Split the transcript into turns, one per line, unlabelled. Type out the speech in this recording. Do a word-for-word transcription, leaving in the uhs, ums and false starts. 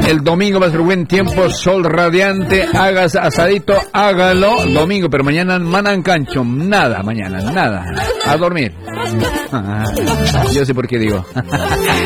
El domingo va a ser buen tiempo, sol radiante, hagas asadito, hágalo domingo, pero mañana manancancho, nada mañana, nada, a dormir. Yo sé por qué digo.